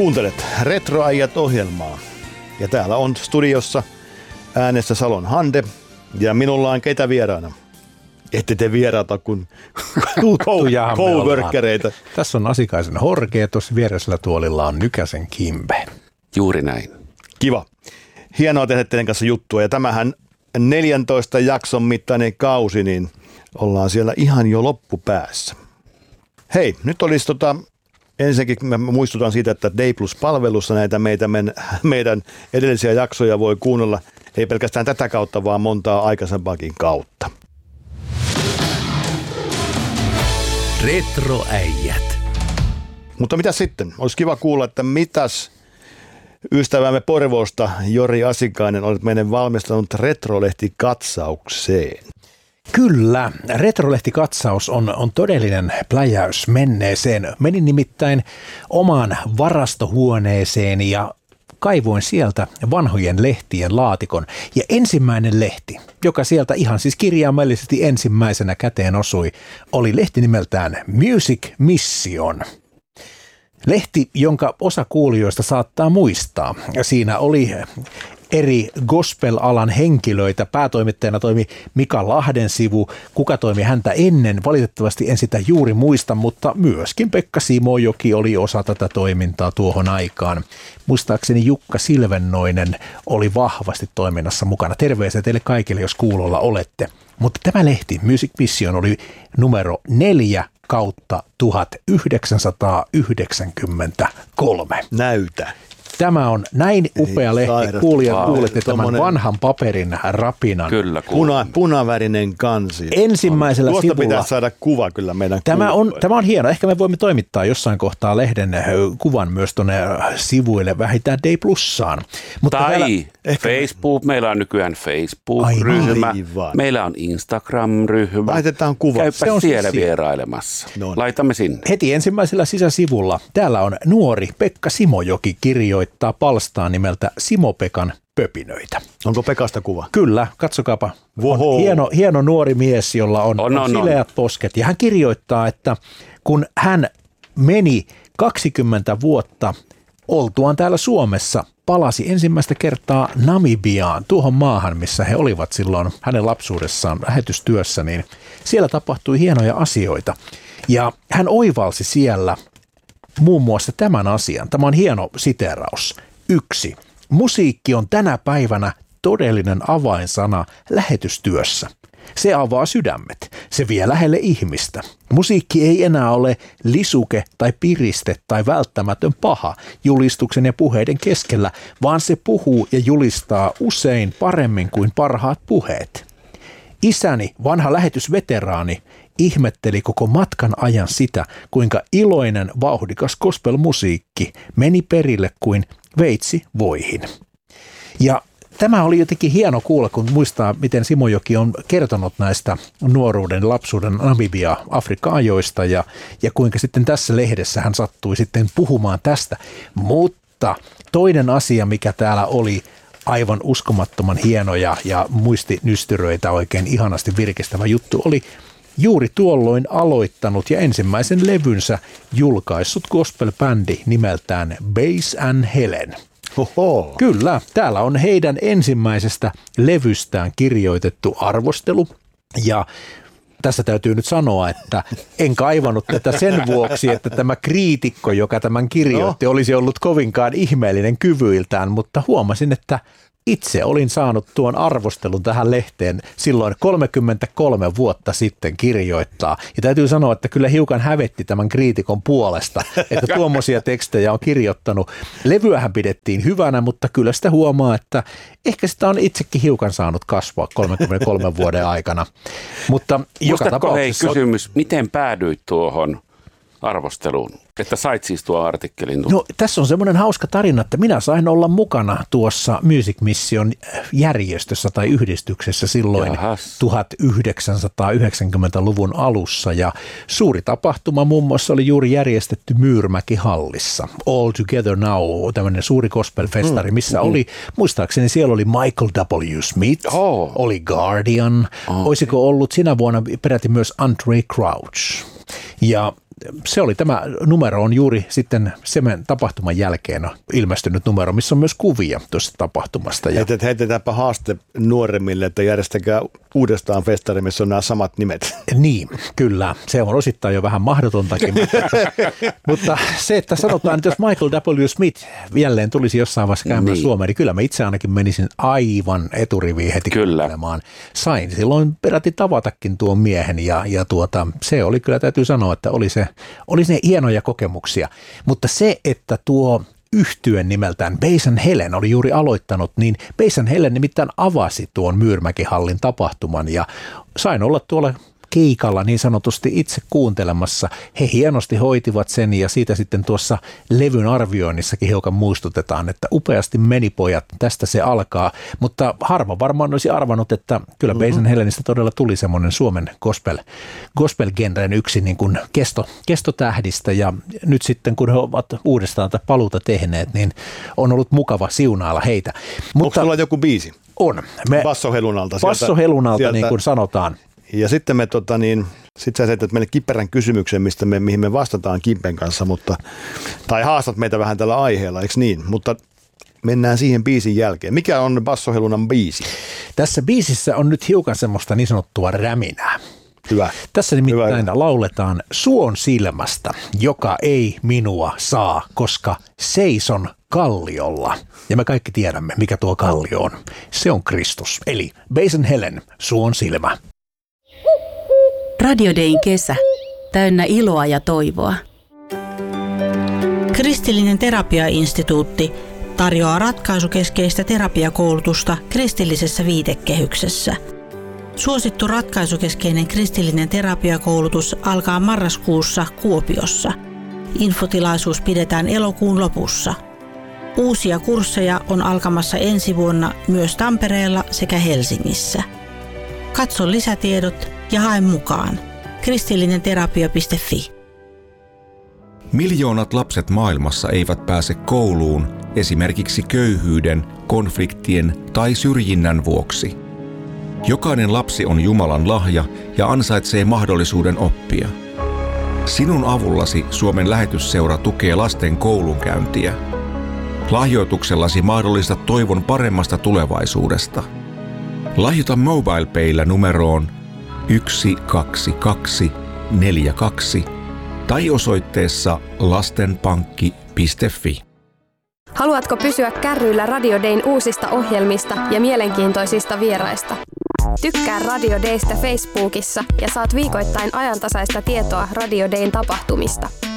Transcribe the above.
Kuuntelet Retroäijät-ohjelmaa ja täällä on studiossa äänessä Salon Hande ja minulla on keitä vieraana. Ette te vieraata kuin coworkereita. Tässä on Asikaisen Horke, tuossa vieressä tuolilla on Nykäsen Kimbe. Juuri näin. Kiva. Hienoa tehdä teidän kanssa juttua ja tämähän 14 jakson mittainen kausi, niin ollaan siellä ihan jo loppupäässä. Hei, nyt olisi ensinnäkin mä muistutan siitä, että Day Plus-palvelussa näitä meidän edellisiä jaksoja voi kuunnella ei pelkästään tätä kautta, vaan montaa aikaisempaakin kautta. Retroäijät. Mutta mitä sitten? Olisi kiva kuulla, että mitäs ystävämme Porvoosta Jori Asikainen olet meidän valmistanut Retrolehti-katsaukseen. Kyllä, Retrolehti-katsaus on todellinen pläjäys menneeseen. Menin nimittäin omaan varastohuoneeseen ja kaivoin sieltä vanhojen lehtien laatikon. Ja ensimmäinen lehti, joka sieltä ihan siis kirjaimellisesti ensimmäisenä käteen osui, oli lehti nimeltään Music Mission. Lehti, jonka osa kuulijoista saattaa muistaa. Siinä oli eri gospel-alan henkilöitä. Päätoimittajana toimi Mika Lahdensivu. Kuka toimi häntä ennen? Valitettavasti en sitä juuri muista, mutta myöskin Pekka Simojoki oli osa tätä toimintaa tuohon aikaan. Muistaakseni Jukka Silvennoinen oli vahvasti toiminnassa mukana. Terveisiä teille kaikille, jos kuulolla olette. Mutta tämä lehti, Music Mission, oli numero 4/1993. Näytä. Tämä on näin upea lehti. Kuulijat, kuulette tämän vanhan paperin rapinan. Kyllä. Punavärinen kansi. Ensimmäisellä Tuosta sivulla. pitää saada kuva kyllä meidän Tämä on hieno. Ehkä me voimme toimittaa jossain kohtaa lehden kuvan myös tuonne sivuille vähintään Day Plussaan. Mutta tai Facebook. Meillä on nykyään Facebook-ryhmä. Aivan. Meillä on Instagram-ryhmä. Laitetaan kuva. Käypä siellä vierailemassa. No. Laitamme sinne. Heti ensimmäisellä sisäsivulla täällä on nuori Pekka Simojoki kirjoittaa palstaan nimeltä Simo-Pekan pöpinöitä. Onko Pekasta kuva? Kyllä, katsokaapa. Hieno nuori mies, jolla on sileät posket. Ja hän kirjoittaa, että kun hän meni 20 vuotta oltuaan täällä Suomessa, palasi ensimmäistä kertaa Namibiaan, tuohon maahan, missä he olivat silloin hänen lapsuudessaan lähetystyössä, niin siellä tapahtui hienoja asioita. Ja hän oivalsi siellä muun muassa tämän asian. Tämä on hieno siteeraus. 1. Musiikki on tänä päivänä todellinen avainsana lähetystyössä. Se avaa sydämet. Se vie lähelle ihmistä. Musiikki ei enää ole lisuke tai piriste tai välttämätön paha julistuksen ja puheiden keskellä, vaan se puhuu ja julistaa usein paremmin kuin parhaat puheet. Isäni, vanha lähetysveteraani, ihmetteli koko matkan ajan sitä, kuinka iloinen, vauhdikas gospelmusiikki meni perille kuin veitsi voihin. Ja tämä oli jotenkin hieno kuulla, kun muistaa, miten Simojoki on kertonut näistä nuoruuden, lapsuuden Namibia Afrikka-ajoista ja kuinka sitten tässä lehdessä hän sattui sitten puhumaan tästä. Mutta toinen asia, mikä täällä oli aivan uskomattoman hieno ja muistinystyröitä oikein ihanasti virkistävä juttu, oli juuri tuolloin aloittanut ja ensimmäisen levynsä julkaissut gospel-bändi nimeltään Bass and Helen. Oho. Kyllä, täällä on heidän ensimmäisestä levystään kirjoitettu arvostelu ja tässä täytyy nyt sanoa, että en kaivannut tätä sen vuoksi, että tämä kriitikko, joka tämän kirjoitti, olisi ollut kovinkaan ihmeellinen kyvyiltään, mutta huomasin, että itse olin saanut tuon arvostelun tähän lehteen silloin 33 vuotta sitten kirjoittaa. Ja täytyy sanoa, että kyllä hiukan hävetti tämän kriitikon puolesta, että tuommoisia tekstejä on kirjoittanut. Levyähän pidettiin hyvänä, mutta kyllä sitä huomaa, että ehkä sitä on itsekin hiukan saanut kasvaa 33 vuoden aikana. Mutta joka tapauksessa kysymys, miten päädyit tuohon arvosteluun, että sait siis tuo artikkelin? No tässä on semmoinen hauska tarina, että minä sain olla mukana tuossa Music Mission järjestössä tai yhdistyksessä silloin 1990-luvun alussa ja suuri tapahtuma muun muassa oli juuri järjestetty Myyrmäki-hallissa. All Together Now, tämmöinen suuri gospel-festari, missä oli, muistaakseni siellä oli Michael W. Smith, oli Guardian, olisiko ollut sinä vuonna peräti myös Andre Crouch. Ja tämä numero on juuri sitten sen tapahtuman jälkeen ilmestynyt numero, missä on myös kuvia tuosta tapahtumasta. Heitetäänpä haaste nuoremmille, että järjestäkää uudestaan festari, missä on nämä samat nimet. Niin, kyllä. Se on osittain jo vähän mahdotontakin. Mutta se, että sanotaan, että jos Michael W. Smith jälleen tulisi jossain vaiheessa käymään Suomeen, niin kyllä mä itse ainakin menisin aivan eturiviin heti kuuntelemaan. Sain silloin peräti tavatakin tuon miehen ja se oli kyllä, täytyy sanoa, että oli se hienoja kokemuksia. Mutta se, että tuo yhtye nimeltään Bass & Helen oli juuri aloittanut, niin Bass & Helen nimittäin avasi tuon Myyrmäki-hallin tapahtuman ja sain olla tuolla keikalla niin sanotusti itse kuuntelemassa. He hienosti hoitivat sen ja siitä sitten tuossa levyn arvioinnissakin hiukan muistutetaan, että upeasti meni pojat, tästä se alkaa. Mutta harva varmaan olisi arvannut, että kyllä Bass & Helenistä todella tuli semmoinen Suomen gospel-genren yksi niin kuin kestotähdistä ja nyt sitten kun he ovat uudestaan tätä paluuta tehneet, niin on ollut mukava siunailla heitä. Onko sulla joku biisi? On. Bassohelunalta. Bassohelunalta niin kuin sanotaan. Ja sitten me sit sä teet meille kiperän kysymyksen, mihin me vastataan Kimpen kanssa, tai haastat meitä vähän tällä aiheella, eikö niin? Mutta mennään siihen biisin jälkeen. Mikä on Bassohelunan biisi? Tässä biisissä on nyt hiukan semmoista niin sanottua räminää. Hyvä. Tässä nimittäin lauletaan suon silmästä, joka ei minua saa, koska seison kalliolla. Ja me kaikki tiedämme, mikä tuo kallio on. Se on Kristus, eli Bass & Helen, suon silmä. Radio Dayn kesä, täynnä iloa ja toivoa. Kristillinen terapiainstituutti tarjoaa ratkaisukeskeistä terapiakoulutusta kristillisessä viitekehyksessä. Suosittu ratkaisukeskeinen kristillinen terapiakoulutus alkaa marraskuussa Kuopiossa. Infotilaisuus pidetään elokuun lopussa. Uusia kursseja on alkamassa ensi vuonna myös Tampereella sekä Helsingissä. Katso lisätiedot ja hae mukaan. kristillinenterapia.fi. Miljoonat lapset maailmassa eivät pääse kouluun esimerkiksi köyhyyden, konfliktien tai syrjinnän vuoksi. Jokainen lapsi on Jumalan lahja ja ansaitsee mahdollisuuden oppia. Sinun avullasi Suomen lähetysseura tukee lasten koulunkäyntiä. Lahjoituksellasi mahdollistat toivon paremmasta tulevaisuudesta. Lahjoita MobilePaylla numeroon 12242 tai osoitteessa lastenpankki.fi. Haluatko pysyä kärryillä Radio Dayn uusista ohjelmista ja mielenkiintoisista vieraista? Tykkää Radio Daystä Facebookissa ja saat viikoittain ajantasaista tietoa Radio Dayn tapahtumista.